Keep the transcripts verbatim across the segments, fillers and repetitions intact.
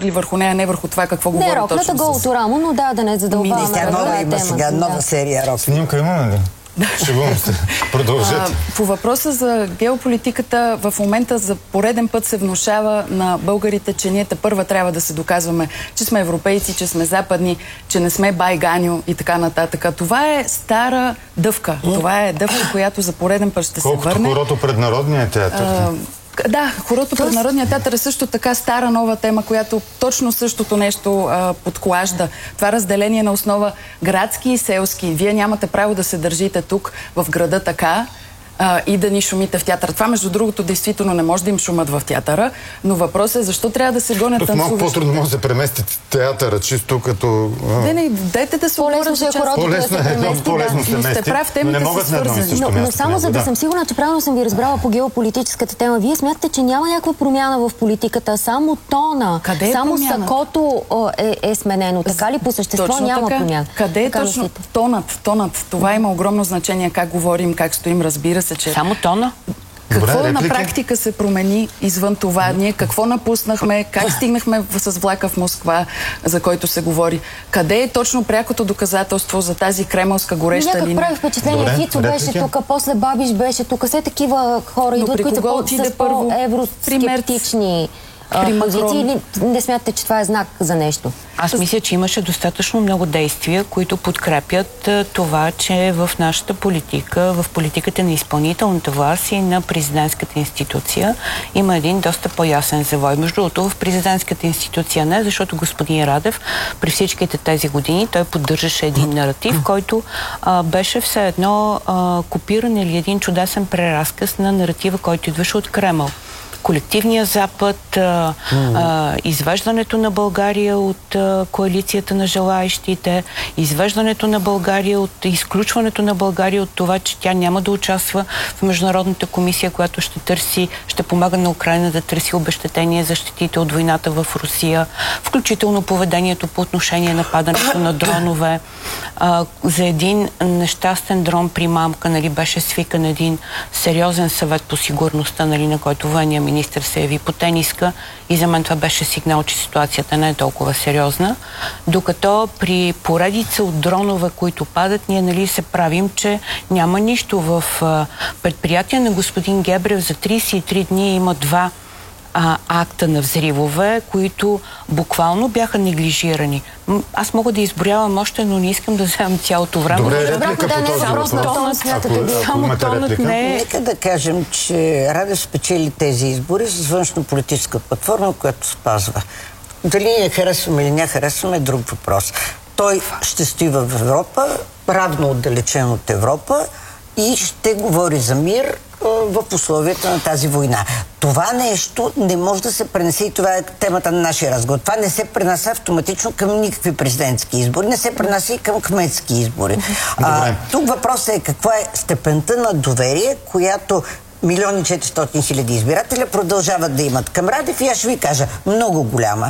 рокли върху нея, не върху това какво говори точно. Не, роклята голото рамо, но да, да не задълбаваме. Тя нова има сега, нова серия рокли. Снимка имаме ли? Шегувам се. Продължете. По въпроса за геополитиката, в момента за пореден път се внушава на българите, че ние тепърва трябва да се доказваме, че сме европейци, че сме западни, че не сме байганю и така нататък. Това е стара дъвка. Това е дъвка, която за пореден път ще Колкото се върне. Колкото хорото пред Народния театър. А, да, хорото пред Народния театър е също така стара нова тема, която точно същото нещо а, подклажда. Това разделение на основа градски и селски. Вие нямате право да се държите тук в града така а, и да ни шумите в театъра. Това, между другото, действително не може да им шумат в театъра, но въпросът е защо трябва да се гонят танцуващи. Малко по-трудно може да се премести театъра, чисто като... Не, не, дайте да се по-лесно за част. По-лесно е, по-лесно се мести, сте прав, темите но не могат са на едно и свързани. също Но, но място. само за да да съм сигурна, че правилно съм ви разбрала по геополитическата тема, вие смятате, че няма някаква промяна в политиката, само тона, Къде е само промяна? сакото е, е сменено. Така ли по същество точно няма така. промяна? Къде е така точно мислите? тонът? Тонът. Това има огромно значение как говорим, как стоим, разбира се, че... Само тона? Какво Добре, на реплики? практика се промени извън това? Ние какво напуснахме? Как стигнахме с влака в Москва, за който се говори? Къде е точно прякото доказателство за тази кремълска гореща Някак линия? прави впечатление. Добре, Фицо беше реплики? тук, после Бабиш беше тук. Все такива хора идват, които са с по-евроскептични позиции. Или не смятате, че това е знак за нещо? Аз мисля, че имаше достатъчно много действия, които подкрепят това, че в нашата политика, в политиката на изпълнителната власт и на президентската институция има един доста по-ясен завой. Между другото, в президентската институция не, защото господин Радев при всичките тези години той поддържаше един наратив, който а, беше все едно а, копиран или един чудесен преразказ на наратива, който идваше от Кремъл. Колективния Запад, а, а, извеждането на България от а, коалицията на желаещите, извеждането на България от изключването на България от това, че тя няма да участва в Международната комисия, която ще търси, ще помага на Украйна да търси обезщетение за щетите от войната в Русия, включително поведението по отношение на падането на дронове. А, за един нещастен дрон при мамка, нали, беше свикан един сериозен съвет по сигурността, нали, на който военния министър се яви по тениска и за мен това беше сигнал, че ситуацията не е толкова сериозна. Докато при поредица от дронове, които падат, ние, нали, се правим, че няма нищо. В а, предприятие на господин Гебрев за трийсет и три дни има два А, акта на взривове, които буквално бяха неглижирани. Аз мога да изброявам още, но не искам да вземам цялото време. Добре, реплика по този въпрос. Само тонът не е... Нека да кажем, че Радев спечели тези избори с външно-политическа платформа, която спазва. Дали я харесваме или не харесваме е друг въпрос. Той ще стои в Европа, равно отдалечен от Европа и ще говори за мир в условията на тази война. Това нещо не може да се пренесе и това е темата на нашия разговор. Това не се пренася автоматично към никакви президентски избори, не се пренася и към кметски избори. А, тук въпросът е каква е степента на доверие, която милион и четиристотин хиляди избирателя продължават да имат към Радев и аз ще ви кажа, много голяма.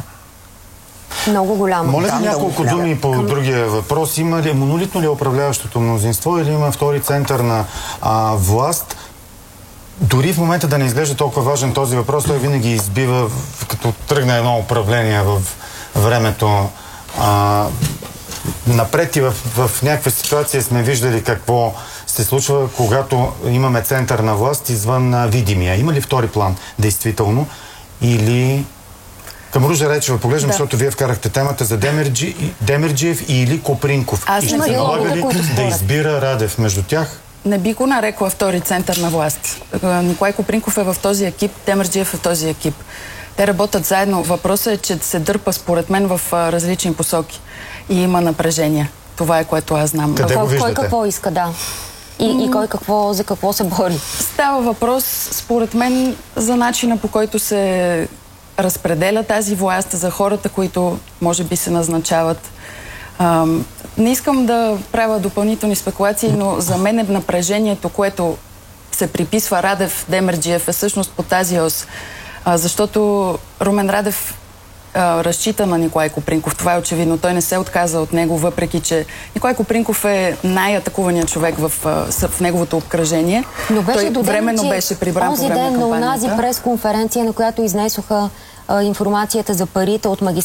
Много голяма. Моля да, за няколко голяма. думи по към... другия въпрос. Има ли, монолитно ли е управляващото мнозинство или има втори център на а, власт? Дори в момента да не изглежда толкова важен този въпрос, той винаги избива, като тръгне едно управление в времето. А, напред и в, в някаква ситуация сме виждали какво се случва, когато имаме център на власт извън а, видимия. Има ли втори план, действително? Или... Към Ружа Речева поглеждам, да. Защото вие вкарахте темата за Демерджи, Демерджиев или Копринков. Аз и ще се налага ли да избира Радев между тях? Не би го нарекла втори център на власт. Николай Копринков е в този екип, Демерджиев е в този екип. Те работят заедно. Въпросът е, че се дърпа според мен в различни посоки. И има напрежение. Това е, което аз знам. Къде кой, го виждате? Кой какво иска, да. И, mm. и кой какво, за какво се бори? Става въпрос, според мен, за начина, по който се разпределя тази власт, за хората, които може би се назначават. Ам, не искам да правя допълнителни спекулации, но за мен е напрежението, което се приписва Радев, Демерджиев, е всъщност по тази ос. А, защото Румен Радев а, разчита на Николай Копринков. Това е очевидно. Той не се отказа от него, въпреки че Николай Копринков е най-атакуваният човек в, в неговото обкръжение. Но беше той доден, временно беше прибран по време на кампанията. на онази пресконференция, на която изнесоха а, информацията за парите от магистрата